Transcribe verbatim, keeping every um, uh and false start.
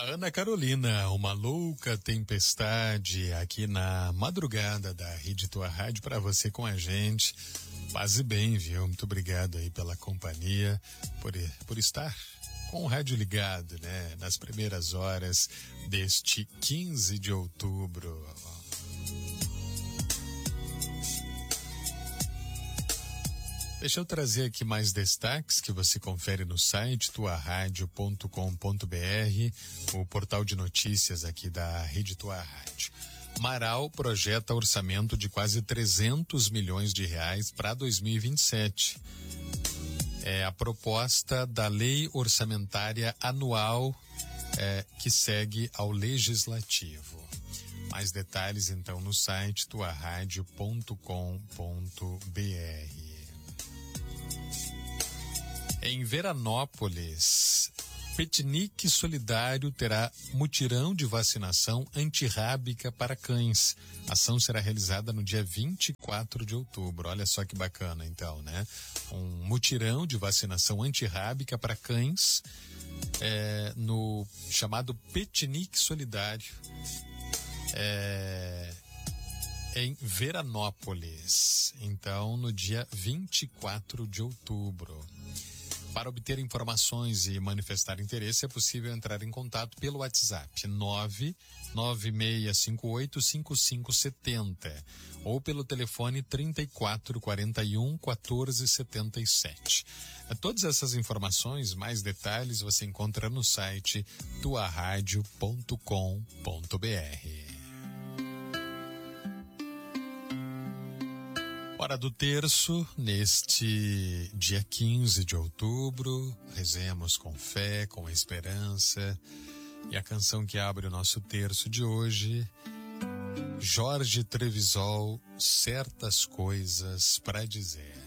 Ana Carolina, uma louca tempestade aqui na madrugada da Rede Tua Rádio para você com a gente. Paz e bem, viu? Muito obrigado aí pela companhia, por, por estar com o rádio ligado, né? Nas primeiras horas deste quinze de outubro. Deixa eu trazer aqui mais destaques que você confere no site tua rádio ponto com ponto br, o portal de notícias aqui da Rede Tua Rádio. Marau projeta orçamento de quase trezentos milhões de reais para dois mil e vinte e sete. É a proposta da Lei Orçamentária Anual é, que segue ao Legislativo. Mais detalhes então no site tua rádio ponto com ponto br. Em Veranópolis, Petinic Solidário terá mutirão de vacinação antirrábica para cães. A ação será realizada no dia vinte e quatro de outubro. Olha só que bacana, então, né? Um mutirão de vacinação antirrábica para cães é, no chamado Petinic Solidário. É, em Veranópolis. Então, no dia vinte e quatro de outubro. Para obter informações e manifestar interesse, é possível entrar em contato pelo WhatsApp nove nove seis cinco oito cinco cinco sete zero ou pelo telefone trinta e quatro quarenta e um quatorze setenta e sete. Todas essas informações, mais detalhes, você encontra no site tua rádio ponto com ponto br. Hora do terço, neste dia quinze de outubro, rezemos com fé, com esperança. E a canção que abre o nosso terço de hoje, Jorge Trevisol, Certas Coisas pra Dizer.